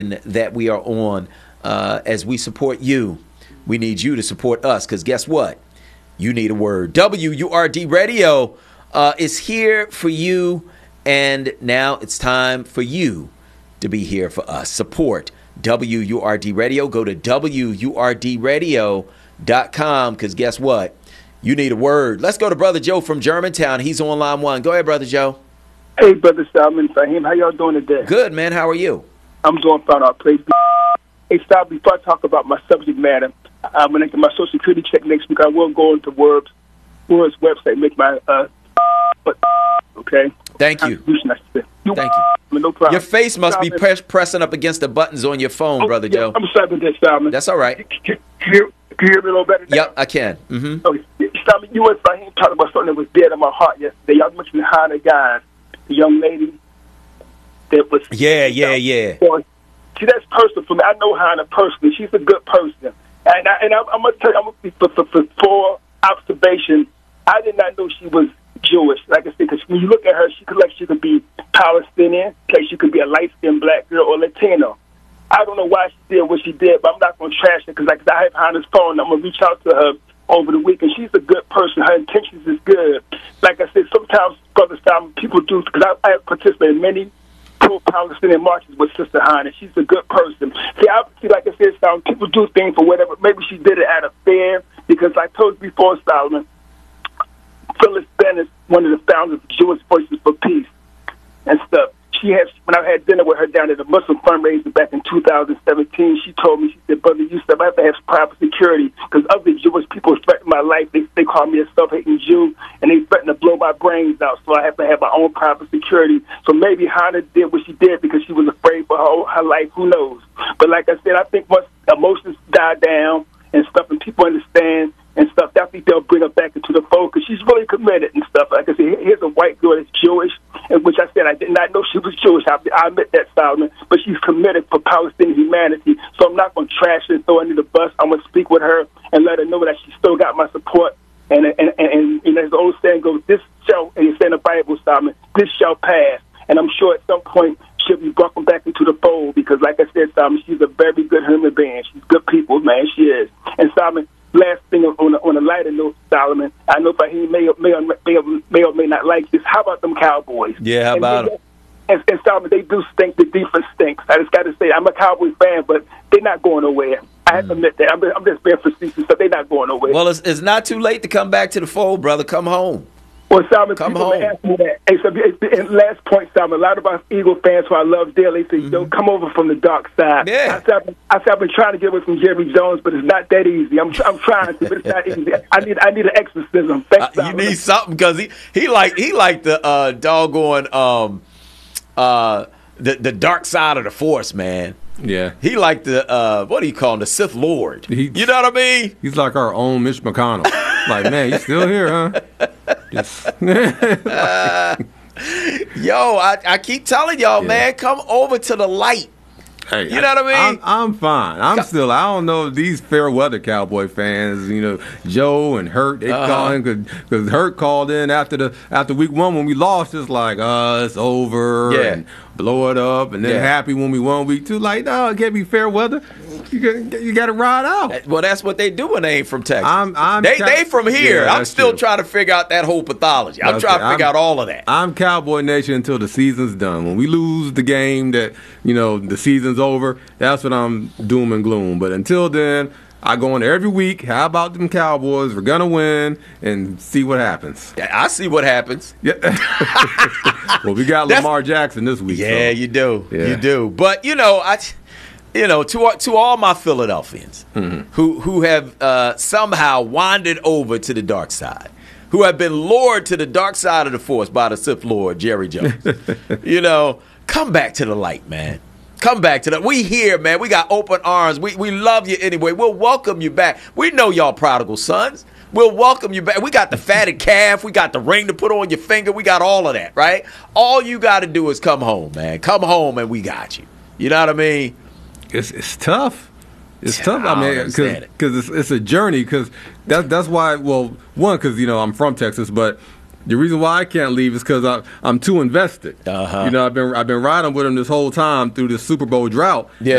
that we are on. As we support you, we need you to support us, because guess what? You need a word. WURD Radio is here for you, and now it's time for you to be here for us. Support WURD Radio. Go to WURDradio.com, because guess what? You need a word. Let's go to Brother Joe from Germantown. He's on line one. Go ahead, Brother Joe. Hey, Brother Salman, Fahim, how y'all doing today? Good, man. How are you? I'm doing fine. I'll play. Hey, stop. Before I talk about my subject matter, when I get my Social Security check next week, I will go into Word's website, make my okay. Thank you. Thank you. No problem. Your face must be pressing up against the buttons on your phone, Brother Joe. I'm sorry about that, Salman. That's all right. Can you hear me a little better now? Yep, I can. Mm-hmm. Okay. Salman, you and Fahim talked about something that was dead in my heart yesterday. Y'all mentioned Hannah Guys, the young lady that was... Yeah. See, that's personal for me. I know Hannah personally. She's a good person. And I'm going to tell you, for observation, I did not know she was Jewish. Like I said, because when you look at her, she could be Palestinian, like she could be a light-skinned black girl or Latino. I don't know why she did what she did, but I'm not going to trash her, because I have Hannah's phone. I'm going to reach out to her over the weekend. She's a good person. Her intentions is good. Like I said, sometimes, Brother Simon, people do, because I have participated in many pro-Palestinian marches with Sister Hannah. She's a good person. See, like I said, Solomon, people do things for whatever. Maybe she did it at a fair, because I told you before, Solomon, Phyllis Bennett, one of the founders of Jewish Voices for Peace and stuff. When I had dinner with her down at the Muslim fundraiser back in 2017, she told me, she said, Brother Yusuf, I have to have private security, because other Jewish people threaten my life. They call me a self-hating Jew, and they threaten to blow my brains out, so I have to have my own private security. So maybe Hannah did what she did because she was afraid for her life. Who knows? But like I said, I think once emotions die down and stuff, and people understand and stuff, I think they'll bring her back into the fold, because she's really committed and stuff. Like I said, here's a white girl that's Jewish, and which I said I did not know she was Jewish. I admit that, Solomon, but she's committed for Palestinian humanity. So I'm not going to trash her and throw her under the bus. I'm going to speak with her and let her know that she still got my support. And you know, as the old saying goes, and it's in the Bible, Solomon, this shall pass. And I'm sure at some point she'll be welcomed back into the fold, because, like I said, Solomon, she's a very good human being. She's good people, man. She is. And Solomon, last thing on a lighter note, Solomon, I know he may or may not like this. How about them Cowboys? Yeah, how about them? And Solomon, they do stink. The defense stinks. I just got to say, I'm a Cowboys fan, but they're not going nowhere. I have to admit that. I'm just being facetious, but they're not going nowhere. Well, it's not too late to come back to the fold, brother. Come home. Well, Solomon, come people home. Ask me that. Hey, so, and last point, Solomon, a lot of our Eagle fans who I love dearly say, come over from the dark side. Yeah. I said, I've been trying to get away from Jerry Jones, but it's not that easy. I'm trying to, but it's not easy. I need an exorcism. Thanks, you need something, because he like the doggone the dark side of the Force, man. Yeah. He like the what do you call him? The Sith Lord. You know what I mean? He's like our own Mitch McConnell. Like, man, you still here, huh? Yo, I keep telling y'all, man, come over to the light. Hey, you know what I mean? I'm fine. I don't know if these fair weather Cowboy fans, you know, Joe and Hurt, they call him because Hurt called in after week one when we lost. It's like, it's over. Yeah. And blow it up, and then happy when we won week two. Like, no, it can't be fair weather. You got to ride out. Well, that's what they do when they ain't from Texas. They from here. Yeah, I'm still trying to figure out that whole pathology. I'm trying to figure out all of that. I'm Cowboy Nation until the season's done. When we lose the game that, you know, the season's over, that's when I'm doom and gloom. But until then, I go in every week. How about them Cowboys? We're going to win and see what happens. I see what happens. Yeah. Well, we got Lamar Jackson this week. Yeah, so. you do. Yeah. You do. But, to all my Philadelphians who have somehow wandered over to the dark side, who have been lured to the dark side of the Force by the Sith Lord, Jerry Jones, come back to the light, man. Come back to that. We here, man. We got open arms. We love you anyway. We'll welcome you back. We know y'all prodigal sons. We'll welcome you back. We got the fatted calf. We got the ring to put on your finger. We got all of that, right? All you got to do is come home, man. Come home and we got you. You know what I mean? It's tough. It's tough. I mean, because it's a journey. Because that's why. Well, one, because I'm from Texas, but The reason why I can't leave is because I'm too invested. Uh-huh. You know, I've been riding with him this whole time through this Super Bowl drought. Yeah.